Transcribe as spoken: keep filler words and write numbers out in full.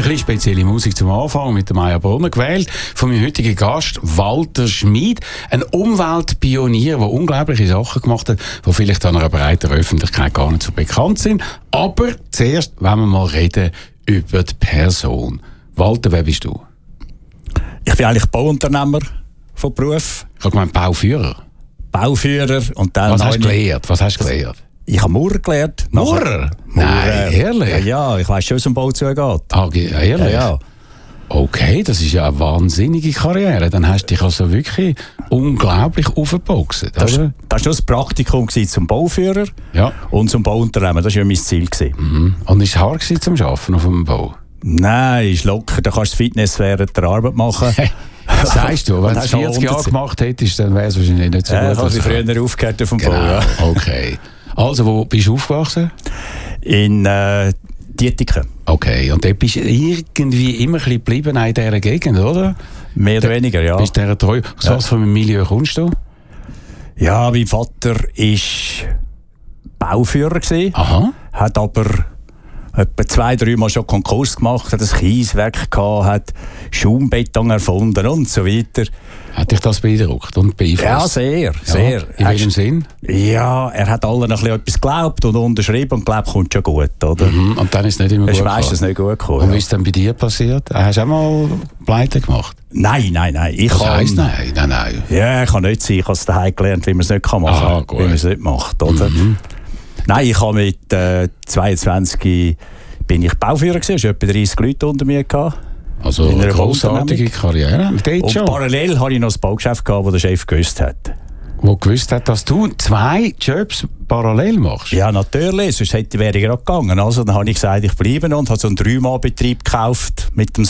bisschen spezielle Musik zum Anfang mit der Maja Brunner gewählt. Von meinem heutigen Gast, Walter Schmid. Ein Umweltpionier, der unglaubliche Sachen gemacht hat, die vielleicht an einer breiteren Öffentlichkeit gar nicht so bekannt sind. Aber zuerst wollen wir mal reden über die Person. Walter, wer bist du? Ich bin eigentlich Bauunternehmer von Beruf. Ich habe gemeint Bauführer. Bauführer. Und dann Was hast du gelernt? Was hast du gelernt? Ich habe Maurer gelernt. Maurer? Nein, ehrlich? Ja, ja, ich weiss schon, wie es um Bau zugeht. Ah, ehrlich? Ja, ja. Okay, das ist ja eine wahnsinnige Karriere. Dann hast du dich also wirklich unglaublich aufgeboxt. Das war das das Praktikum zum Bauführer ja. und zum Bauunternehmer. Das war ja mein Ziel. Mhm. Und war es hart zum Arbeiten auf dem Bau? Nein, ist locker. Da kannst du Fitness während der Arbeit machen. Sagst du, wenn du vierzig Jahre gemacht hättest, dann wäre es wahrscheinlich nicht so ja, gut. Ich habe früher aufgehört vom genau. Bau. Ja. Okay. Also, wo bist du aufgewachsen? In äh, Dietiken. Okay, und dort bist du irgendwie immer ein bisschen geblieben in dieser Gegend, oder? Mehr oder weniger, ja. Bist du dieser treu? Aus ja. was für einem Milieu kommst du? Ja, mein Vater war Bauführer gewesen, Aha. hat aber etwa zwei, drei Mal schon Konkurs gemacht, hat ein Kieswerk gehabt, hat Schaumbeton erfunden und so weiter. Hat dich das beeindruckt und beeinflusst? Ja, sehr, sehr. Ja, in welchem Sinn? Ja, er hat allen ein bisschen etwas geglaubt und unterschrieben und glaubt, kommt schon gut, oder? Mhm, und dann ist es nicht immer das gut gekommen. Meistens nicht gut gekommen. Und ja. wie ist es dann bei dir passiert? Hast du auch mal Pleite gemacht? Nein, nein, nein. Ich Was kann, heisst nein? Nein, nein. Ja, ich kann nicht sein. Ich habe es daheim gelernt, wie man es nicht machen kann. Aha, gut. Wie man es nicht macht, oder? Mhm. Nein, ich habe mit äh, zweiundzwanzig bin ich Bauführer gewesen. Ich hatte etwa dreißig Leute unter mir gehabt. Also eine grossartige Karriere. Und schon. Parallel hatte ich noch ein Baugeschäft gehabt, das der Chef gewusst hat. Wo gewusst hat, dass du zwei Jobs parallel machst? Ja, natürlich. Sonst hätte, wäre ich gerade gegangen. Also, dann habe ich gesagt, ich bleibe und habe so einen Drei-Mann-Betrieb gekauft mit dem